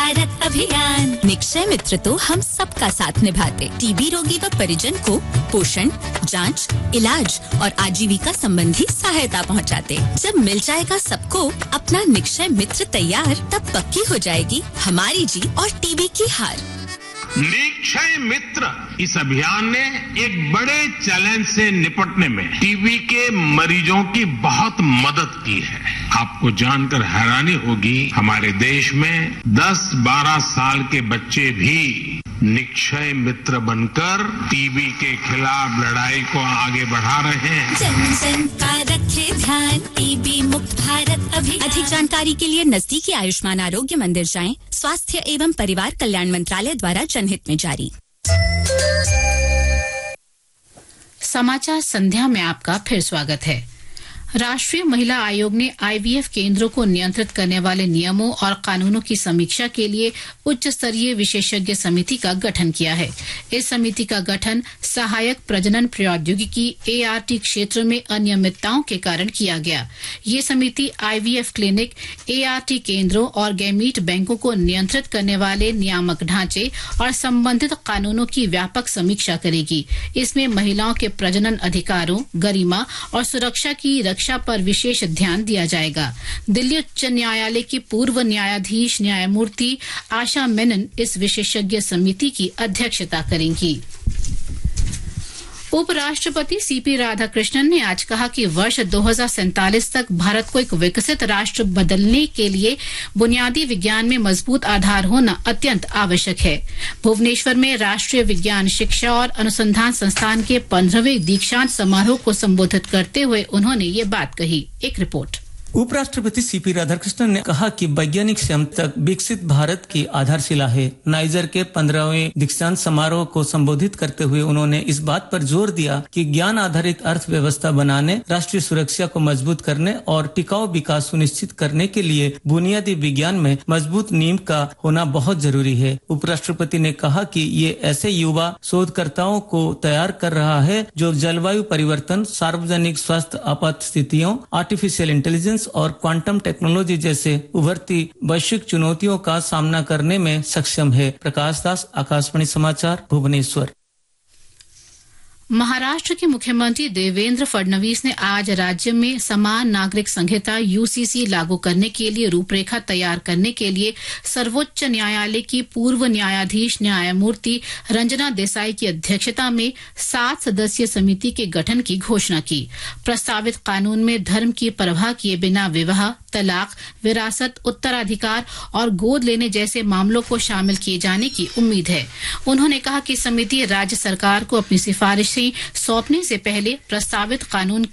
भारत अभियान। निक्षय मित्र तो हम सबका साथ निभाते, टीबी रोगी व परिजन को पोषण, जांच, इलाज और आजीविका संबंधी सहायता पहुंचाते। जब मिल जाएगा सबको अपना निक्षय मित्र तैयार, तब पक्की हो जाएगी हमारी जीत और टीबी की हार। निक्षय मित्र इस अभियान ने एक बड़े चैलेंज से निपटने में टीबी के मरीजों की बहुत मदद की है। आपको जानकर हैरानी होगी, हमारे देश में 10-12 साल के बच्चे भी निक्षय मित्र बनकर टीबी के खिलाफ लड़ाई को आगे बढ़ा रहे हैं। जन जन का रखे ध्यान, टीबी मुक्त भारत अभियान। अधिक जानकारी के लिए नजदीकी आयुष्मान आरोग्य मंदिर जाएं। स्वास्थ्य एवं परिवार कल्याण मंत्रालय द्वारा जनहित में जारी। समाचार संध्या में आपका फिर स्वागत है। राष्ट्रीय महिला आयोग ने आईवीएफ केंद्रों को नियंत्रित करने वाले नियमों और कानूनों की समीक्षा के लिए उच्च स्तरीय विशेषज्ञ समिति का गठन किया है। इस समिति का गठन सहायक प्रजनन प्रौद्योगिकी ART क्षेत्र में अनियमितताओं के कारण किया गया। ये समिति आईवीएफ क्लिनिक, ART केंद्रों और गैमीट बैंकों को नियंत्रित करने वाले नियामक ढांचे और संबंधित कानूनों की व्यापक समीक्षा करेगी। इसमें महिलाओं के प्रजनन अधिकारों, गरिमा और सुरक्षा की रक्षा पर विशेष ध्यान दिया जाएगा। दिल्ली उच्च न्यायालय की पूर्व न्यायाधीश न्यायमूर्ति आशा मेनन इस विशेषज्ञ समिति की अध्यक्षता करेंगी। उपराष्ट्रपति सीपी राधाकृष्णन ने आज कहा कि वर्ष 2047 तक भारत को एक विकसित राष्ट्र बदलने के लिए बुनियादी विज्ञान में मजबूत आधार होना अत्यंत आवश्यक है। भुवनेश्वर में राष्ट्रीय विज्ञान शिक्षा और अनुसंधान संस्थान के 15वें दीक्षांत समारोह को संबोधित करते हुए उन्होंने ये बात कही। एक रिपोर्ट। उपराष्ट्रपति सीपी राधाकृष्णन ने कहा कि वैज्ञानिक क्षमता विकसित भारत की आधारशिला है। नाइजर के 15वें दीक्षांत समारोह को संबोधित करते हुए उन्होंने इस बात पर जोर दिया कि ज्ञान आधारित अर्थव्यवस्था बनाने, राष्ट्रीय सुरक्षा को मजबूत करने और टिकाऊ विकास सुनिश्चित करने के लिए बुनियादी विज्ञान में मजबूत नींव का होना बहुत जरूरी है। उपराष्ट्रपति ने कहा कि ये ऐसे युवा शोधकर्ताओं को तैयार कर रहा है जो जलवायु परिवर्तन, सार्वजनिक स्वास्थ्य आपात स्थितियों, आर्टिफिशियल इंटेलिजेंस और क्वांटम टेक्नोलॉजी जैसे उभरती वैश्विक चुनौतियों का सामना करने में सक्षम है। प्रकाश दास, आकाशवाणी समाचार, भुवनेश्वर। महाराष्ट्र के मुख्यमंत्री देवेंद्र फडणवीस ने आज राज्य में समान नागरिक संहिता UCC लागू करने के लिए रूपरेखा तैयार करने के लिए सर्वोच्च न्यायालय की पूर्व न्यायाधीश न्यायमूर्ति रंजना देसाई की अध्यक्षता में 7 सदस्यीय समिति के गठन की घोषणा की। प्रस्तावित कानून में धर्म की परवाह किए बिना विवाह, तलाक, विरासत, उत्तराधिकार और गोद लेने जैसे मामलों को शामिल किए जाने की उम्मीद है। उन्होंने कहा कि समिति राज्य सरकार को अपनी सिफारिशें सौंपने से पहले प्रस्तावित कानून